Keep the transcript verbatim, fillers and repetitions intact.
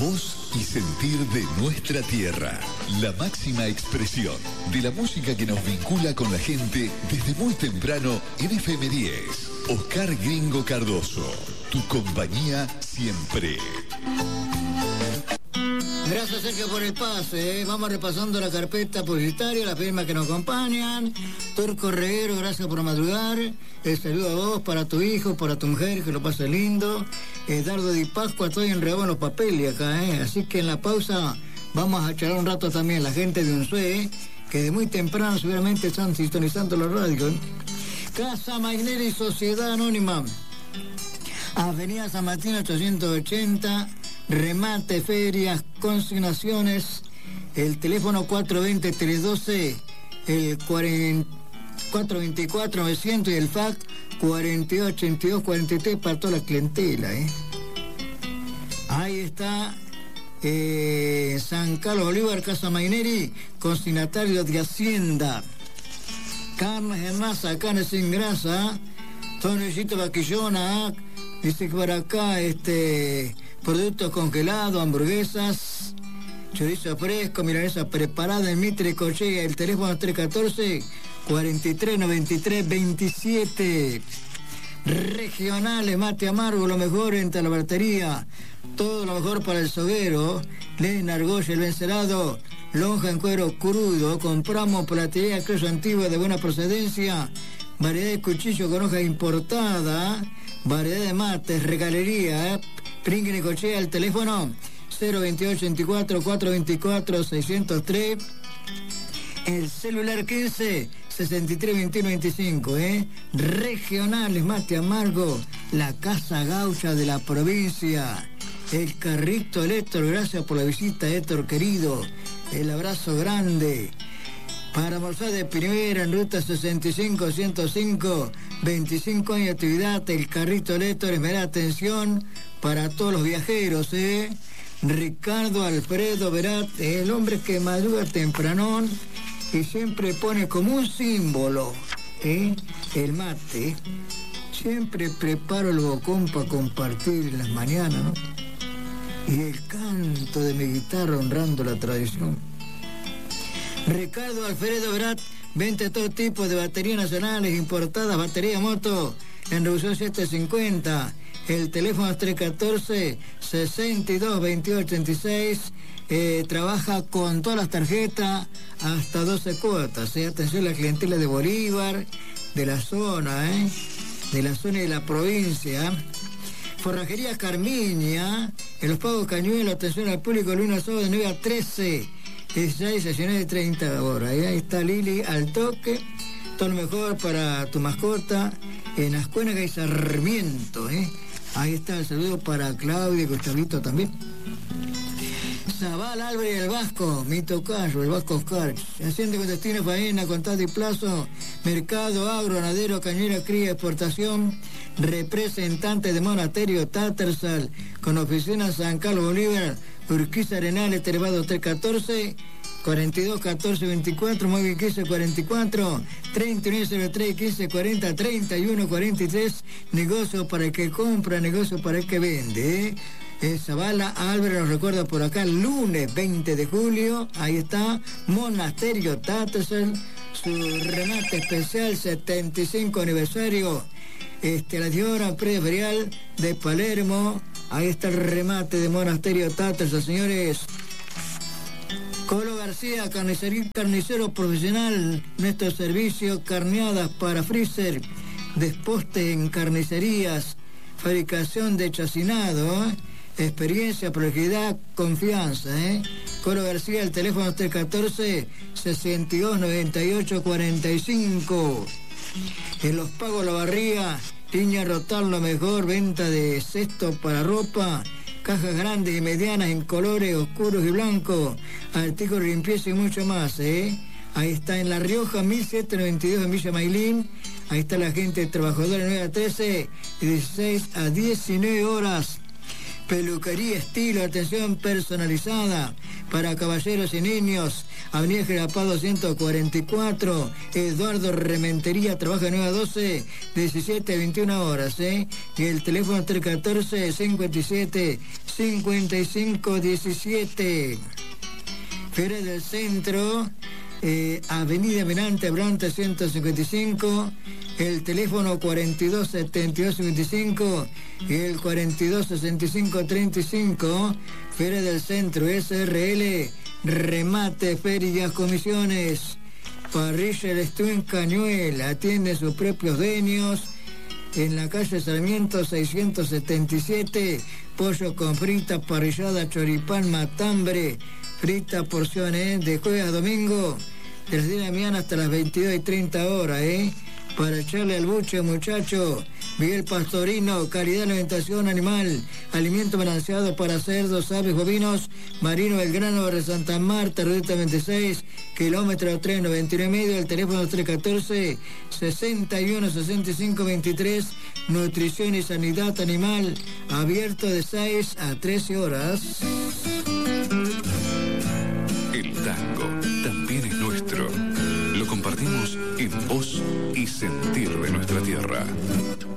voz y sentir de nuestra tierra. La máxima expresión de la música que nos vincula con la gente desde muy temprano en F M diez. Oscar Gringo Cardoso, tu compañía siempre. Gracias, Sergio, por el pase, ¿eh? Vamos repasando la carpeta publicitaria, las firmas que nos acompañan. Turco Reguero, gracias por madrugar. El saludo a vos, para tu hijo, para tu mujer, que lo pase lindo. Dardo Di Pascua, estoy enredado en los papeles acá, ¿eh? Así que en la pausa vamos a charlar un rato también la gente de Unzué, que de muy temprano seguramente están sintonizando la radio, ¿eh? Casa Magneri Sociedad Anónima, Avenida San Martín ochocientos ochenta, remate, ferias, consignaciones, el teléfono cuatro dos cero, tres uno dos, el cuatro dos cuatro, novecientos y el fax cuatro dos ochenta y dos, cuarenta y tres para toda la clientela, ¿eh? Ahí está eh, San Carlos Bolívar, Casa Maineri, consignatario de Hacienda. Carnes en masa, carne sin grasa, tonecito vaquillona, dice que para acá, este, productos congelados, hamburguesas, chorizo fresco, milanesa preparada en Mitre Cochea, el teléfono tres uno cuatro, cuarenta y tres, noventa y tres, veintisiete. Regionales, mate amargo, lo mejor en talabartería, todo lo mejor para el soguero, lena, argolla, el vencerado, lonja en cuero crudo, compramos platería, cruz antigua de buena procedencia, variedad de cuchillo con hoja importada, variedad de mates, regalería, ¿eh? Pringuen y Cochea, el teléfono cero veintiocho veinticuatro, cuatrocientos veinticuatro, seiscientos tres, el celular quince, sesenta y tres, veintiuno, veinticinco, ¿eh? Regionales, mate amargo, la Casa Gaucha de la provincia, el carrito Héctor, gracias por la visita, Héctor querido, el abrazo grande. Para almorzar de primera en ruta sesenta y cinco, ciento cinco, veinticinco años de actividad, el carrito Héctor, me da atención para todos los viajeros, ¿eh? Ricardo Alfredo Verat, el hombre que madruga tempranón y siempre pone como un símbolo, ¿eh? El mate. Siempre preparo el bocón para compartir en las mañanas, ¿no? Y el canto de mi guitarra honrando la tradición. Ricardo Alfredo Verat, vende todo tipo de baterías nacionales, importadas, batería moto, en reducción setecientos cincuenta. El teléfono es tres uno cuatro, sesenta y dos, veintiocho ochenta y seis. Eh, trabaja con todas las tarjetas hasta doce cuotas. ¿eh? Atención a la clientela de Bolívar, de la zona, ¿eh? de la zona y de la provincia. Forrajería Carmiña, en los pagos Cañuelos, atención al público, lunes sábado de nueve a trece, dieciséis sesiones de treinta horas. ¿eh? Ahí está Lili al toque, todo lo mejor para tu mascota, en Ascuénaga y Sarmiento. ¿eh? Ahí está el saludo para Claudia y Gustavito también. Zabal Álvarez del Vasco, mi tocayo, el Vasco Oscar. Hacienda con destino, faena, contado y plazo, mercado, agro, ganadero, cañera, cría, exportación, representante de Monasterio Tattersall, con oficina San Carlos Bolívar, Urquiza Arenales, Televado tres uno cuatro, cuarenta y dos, catorce, veinticuatro, móvil quince, cuarenta y cuatro, treinta y uno, cero tres, quince, cuarenta, treinta y uno, cuarenta y tres, negocio para el que compra, negocio para el que vende, ¿eh? Eh, Zabala Álvarez nos recuerda por acá, lunes veinte de julio, ahí está, Monasterio Tattersall, su remate especial, setenta y cinco aniversario, este, la diez horas preferial de Palermo, ahí está el remate de Monasterio Tattersall, señores. Colo García, carnicería, carnicero profesional, nuestro servicio, carneadas para freezer, desposte en carnicerías, fabricación de chacinado, ¿eh? Experiencia, prolijidad, confianza, ¿eh? Colo García, el teléfono tres uno cuatro, sesenta y dos, noventa y ocho, cuarenta y cinco. En Los Pagos La Barría, línea Rotal, lo mejor, venta de cesto para ropa, cajas grandes y medianas en colores oscuros y blancos, artículos de limpieza y mucho más, ¿eh? Ahí está en La Rioja, mil setecientos noventa y dos en Villa Mailín. Ahí está la gente trabajadora, nueve a trece y dieciséis a diecinueve horas. Peluquería estilo, atención personalizada, para caballeros y niños, Avenida Generapá doscientos cuarenta y cuatro, Eduardo Rementería, trabaja de nueve a doce, diecisiete a veintiuna horas, ¿eh? Y el teléfono tres uno cuatro, cincuenta y siete, cincuenta y cinco diecisiete. Feria del Centro, eh, Avenida Mirante Bronte ciento cincuenta y cinco, el teléfono cuarenta y dos setenta y dos cincuenta y cinco y el cuarenta y dos sesenta y cinco treinta y cinco. Feria del Centro, S R L, remate, ferias, comisiones. Parrilla El Estúen Cañuel, atiende sus propios dueños. En la calle Sarmiento seiscientos setenta y siete, pollo con frita, parrillada, choripán, matambre, frita, porciones, de jueves a domingo, desde diez de la mañana hasta las veintidós y treinta horas, ¿eh? Para echarle al buche, muchacho. Miguel Pastorino, calidad de alimentación animal, alimento balanceado para cerdos, aves, bovinos, Marino Belgrano de Santa Marta, ruta veintiséis, kilómetro tres noventa y nueve y medio, el teléfono tres uno cuatro, sesenta y uno sesenta y cinco veintitrés, nutrición y sanidad animal, abierto de seis a trece horas. El tango también es nuestro. Lo compartimos en voz y sentir de nuestra tierra.